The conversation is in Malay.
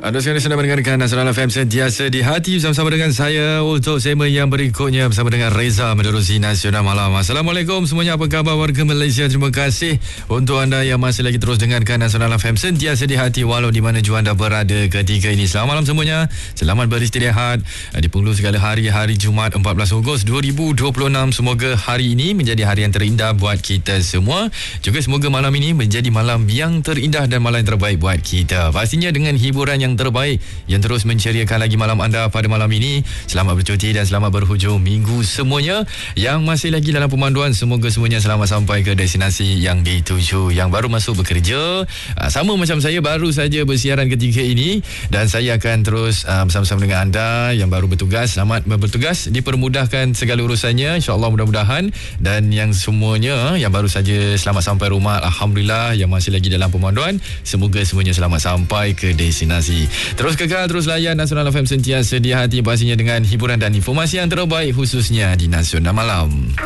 Anda sekarang sedang mendengarkan Nasional FM Sentiasa di Hati bersama dengan saya untuk segmen yang berikutnya bersama dengan Reza menerusi Nasional Malam. Assalamualaikum semuanya, apa khabar warga Malaysia? Terima kasih untuk anda yang masih lagi terus dengarkan Nasional FM Sentiasa di Hati walau di mana jua anda berada ketika ini. Selamat malam semuanya. Selamat beristirahat di penghulu segala hari Jumaat 14 Ogos 2026. Semoga hari ini menjadi hari yang terindah buat kita semua. Juga semoga malam ini menjadi malam yang terindah dan malam yang terbaik buat kita. Pastinya dengan hiburan yang terbaik yang terus menceriakan lagi malam anda pada malam ini. Selamat bercuti dan selamat berhujung minggu semuanya. Yang masih lagi dalam pemanduan, semoga semuanya selamat sampai ke destinasi yang dituju. Yang baru masuk bekerja, sama macam saya baru saja bersiaran ketika ini, dan saya akan terus bersama-sama dengan anda yang baru bertugas. Selamat bertugas, dipermudahkan segala urusannya, insyaAllah mudah-mudahan. Dan yang semuanya yang baru saja selamat sampai rumah, alhamdulillah. Yang masih lagi dalam pemanduan, semoga semuanya selamat sampai ke destinasi. Terus kekal, terus layan Nasional FM Sentiasa di Hati, pastinya dengan hiburan dan informasi yang terbaik khususnya di Nasional Malam.